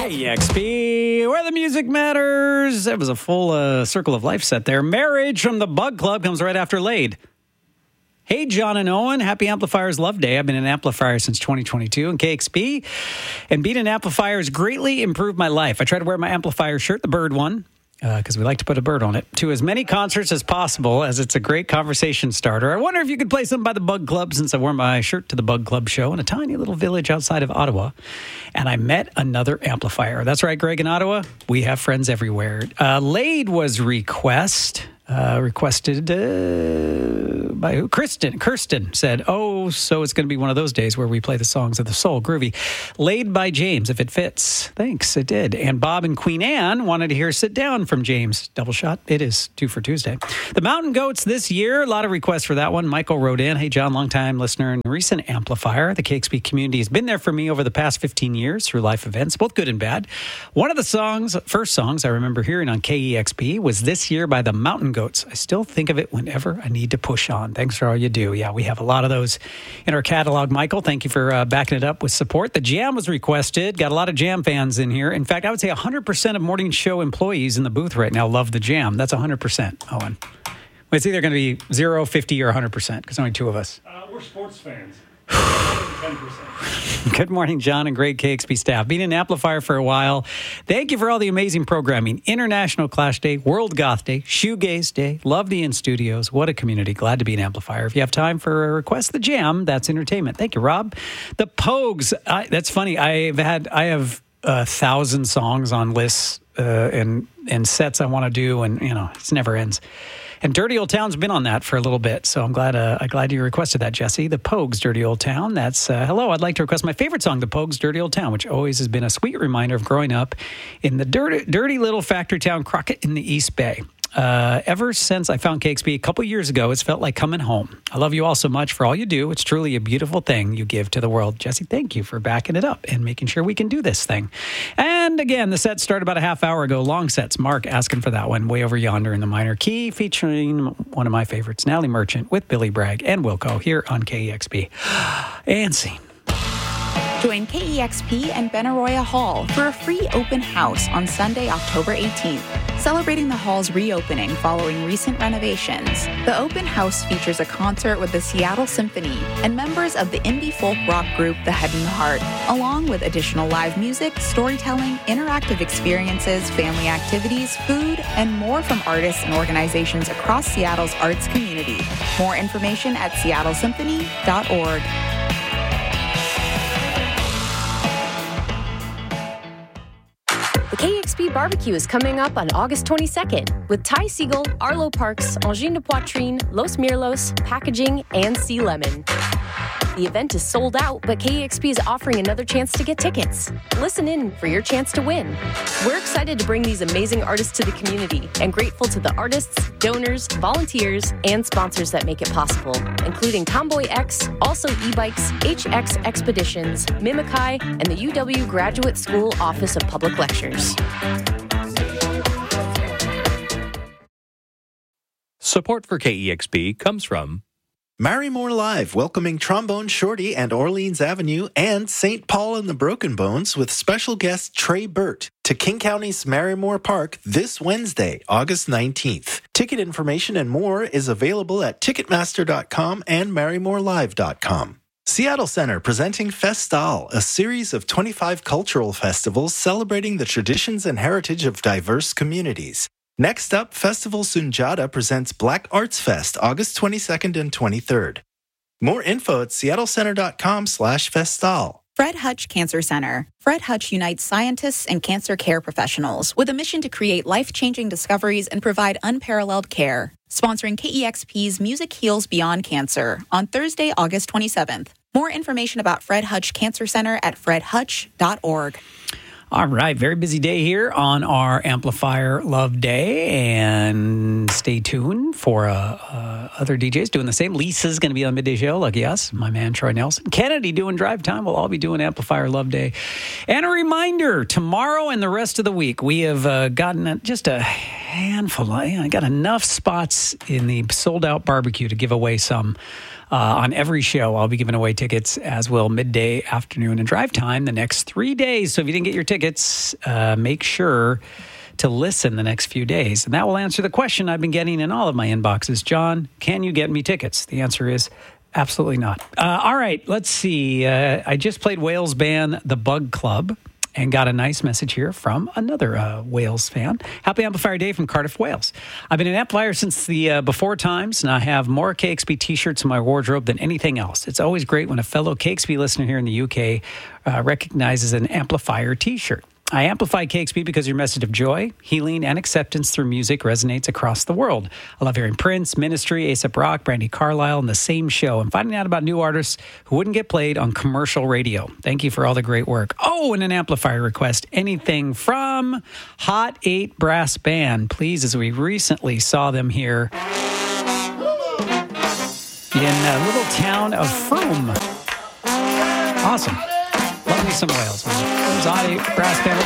KEXP, where the music matters. It was a full Circle of Life set there. Marriage from the Bug Club comes right after Laid. Hey, John and Owen. Happy Amplifiers Love Day. I've been an amplifier since 2022 in KEXP, and being an amplifier has greatly improved my life. I try to wear my amplifier shirt, the bird one, because we like to put a bird on it, to as many concerts as possible, as it's a great conversation starter. I wonder if you could play something by the Bug Club, since I wore my shirt to the Bug Club show in a tiny little village outside of Ottawa, and I met another amplifier. That's right, Greg, in Ottawa, we have friends everywhere. Laid was requested by who? Kirsten said, oh, so it's going to be one of those days where we play the songs of the soul. Groovy. Laid by James, if it fits. Thanks, it did. And Bob and Queen Anne wanted to hear Sit Down from James. Double shot. It is 2 for Tuesday. The Mountain Goats this year. A lot of requests for that one. Michael wrote in, hey, John, longtime listener and recent amplifier. The KEXP community has been there for me over the past 15 years through life events, both good and bad. One of the first songs I remember hearing on KEXP was This Year by the Mountain Goats. I still think of it whenever I need to push on. Thanks for all you do. Yeah, we have a lot of those in our catalog, Michael. Thank you for backing it up with support. The Jam was requested. Got a lot of Jam fans in here. In fact, I would say 100% of morning show employees in the booth right now love the Jam. That's 100%, Owen. It's either going to be 0, 50, or 100%, because only two of us. We're sports fans. 10%. Good morning, John and great KEXP staff. Being an amplifier for a while, thank you for all the amazing programming. International Clash Day, World Goth Day, Shoegaze Day. Love the in-studios. What a community. Glad to be an amplifier. If you have time for a request, the Jam, that's entertainment. Thank you, Rob. The Pogues. That's funny. I have 1,000 songs on lists and sets I want to do, and it never ends. And Dirty Old Town's been on that for a little bit, so I'm glad you requested that, Jesse. The Pogues, Dirty Old Town. That's, hello, I'd like to request my favorite song, The Pogues, Dirty Old Town, which always has been a sweet reminder of growing up in the dirty little factory town, Crockett in the East Bay. Ever since I found KEXP a couple years ago, it's felt like coming home. I love you all so much for all you do. It's truly a beautiful thing you give to the world. Jesse, thank you for backing it up and making sure we can do this thing. And again, the set started about a half hour ago. Long sets. Mark asking for that one, Way Over Yonder in the minor key, featuring one of my favorites, Natalie Merchant with Billy Bragg and Wilco here on KEXP. And scene. Join KEXP and Benaroya Hall for a free open house on Sunday, October 18th, celebrating the hall's reopening following recent renovations. The open house features a concert with the Seattle Symphony and members of the indie folk rock group The Head and the Heart, along with additional live music, storytelling, interactive experiences, family activities, food, and more from artists and organizations across Seattle's arts community. More information at seattlesymphony.org. The KEXP Barbecue is coming up on August 22nd with Ty Siegel, Arlo Parks, Angine de Poitrine, Los Mirlos, Packaging, and Sea Lemon. The event is sold out, but KEXP is offering another chance to get tickets. Listen in for your chance to win. We're excited to bring these amazing artists to the community and grateful to the artists, donors, volunteers, and sponsors that make it possible, including Tomboy X, Also E-Bikes, HX Expeditions, Mimikai, and the UW Graduate School Office of Public Lectures. Support for KEXP comes from Marymore Live, welcoming Trombone Shorty and Orleans Avenue and St. Paul and the Broken Bones with special guest Trey Burt to King County's Marymore Park this Wednesday, August 19th. Ticket information and more is available at Ticketmaster.com and MarymoreLive.com. Seattle Center presenting Festal, a series of 25 cultural festivals celebrating the traditions and heritage of diverse communities. Next up, Festival Sunjata presents Black Arts Fest, August 22nd and 23rd. More info at seattlecenter.com/festal. Fred Hutch Cancer Center. Fred Hutch unites scientists and cancer care professionals with a mission to create life-changing discoveries and provide unparalleled care. Sponsoring KEXP's Music Heals Beyond Cancer on Thursday, August 27th. More information about Fred Hutch Cancer Center at fredhutch.org. All right, very busy day here on our Amplifier Love Day, and stay tuned for other DJs doing the same. Lisa's going to be on Midday Show, lucky us. My man Troy Nelson, Kennedy doing Drive Time. We'll all be doing Amplifier Love Day. And a reminder, tomorrow and the rest of the week, we have gotten just a handful. I got enough spots in the sold-out barbecue to give away some On every show, I'll be giving away tickets, as will midday, afternoon, and drive time the next 3 days. So if you didn't get your tickets, make sure to listen the next few days. And that will answer the question I've been getting in all of my inboxes. John, can you get me tickets? The answer is absolutely not. All right, let's see. I just played Wales band The Bug Club and got a nice message here from another Wales fan. Happy Amplifier Day from Cardiff, Wales. I've been an amplifier since the before times, and I have more KXP t-shirts in my wardrobe than anything else. It's always great when a fellow KXP listener here in the UK recognizes an amplifier t-shirt. I amplify KXP because your message of joy, healing, and acceptance through music resonates across the world. I love hearing Prince, Ministry, A$AP Rock, Brandy Carlisle in the same show and finding out about new artists who wouldn't get played on commercial radio. Thank you for all the great work. Oh, and an amplifier request. Anything from Hot 8 Brass Band, please, as we recently saw them here in a little town of Frome. Awesome. Love me some Wales. It was Hot 8 Brass Band.